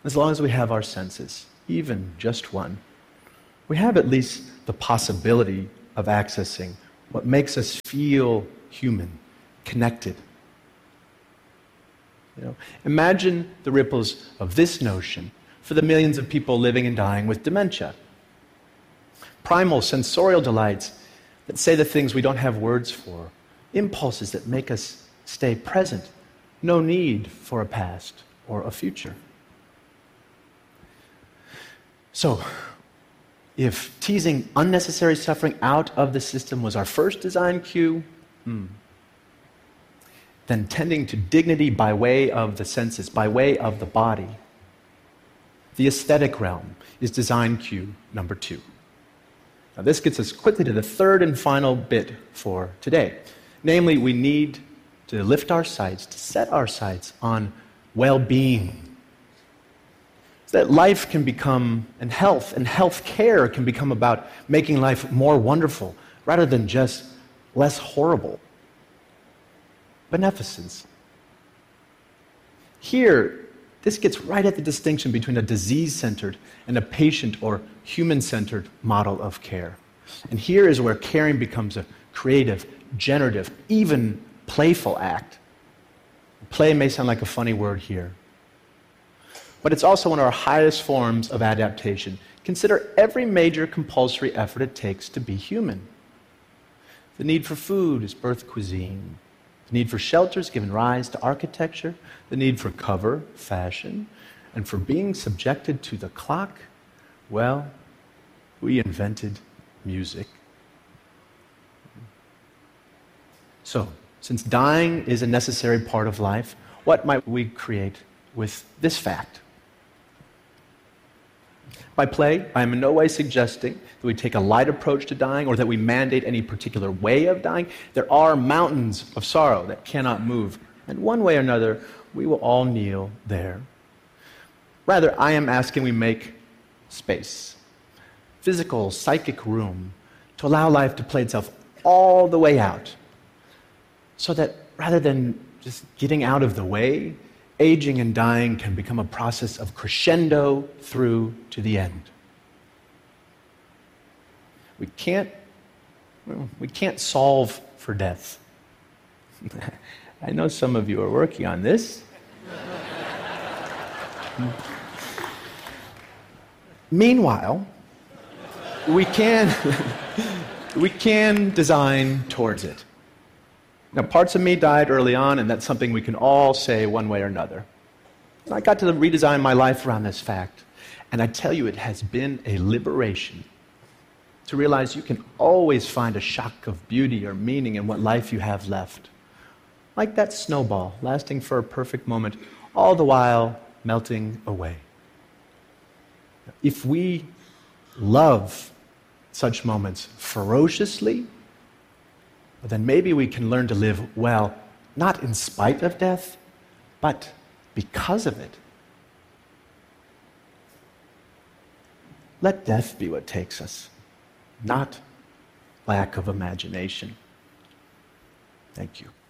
As long as we have our senses, even just one, we have at least the possibility of accessing what makes us feel human, connected. Imagine the ripples of this notion for the millions of people living and dying with dementia. Primal sensorial delights that say the things we don't have words for, impulses that make us stay present, no need for a past or a future. So, if teasing unnecessary suffering out of the system was our first design cue, then tending to dignity by way of the senses, by way of the body, the aesthetic realm is design cue number 2. Now this gets us quickly to the third and final bit for today. Namely, we need to lift our sights, to set our sights on well-being. So that life can become, and health care can become about making life more wonderful rather than just less horrible. Beneficence. Here, this gets right at the distinction between a disease-centered and a patient or human-centered model of care. And here is where caring becomes a creative, generative, even playful act. Play may sound like a funny word here, but it's also one of our highest forms of adaptation. Consider every major compulsory effort it takes to be human. The need for food is birth cuisine. The need for shelter has given rise to architecture. The need for cover, fashion. And for being subjected to the clock, well, we invented music. So, since dying is a necessary part of life, what might we create with this fact? By play, I am in no way suggesting that we take a light approach to dying or that we mandate any particular way of dying. There are mountains of sorrow that cannot move, and one way or another, we will all kneel there. Rather, I am asking we make space, physical, psychic room, to allow life to play itself all the way out, so that rather than just getting out of the way, aging and dying can become a process of crescendo through to the end. We can't solve for death. I know some of you are working on this. Meanwhile, we can design towards it. Now, parts of me died early on, and that's something we can all say one way or another. And I got to redesign my life around this fact, and I tell you, it has been a liberation to realize you can always find a shock of beauty or meaning in what life you have left. Like that snowball, lasting for a perfect moment, all the while melting away. If we love such moments ferociously, then maybe we can learn to live well, not in spite of death, but because of it. Let death be what takes us, not lack of imagination. Thank you.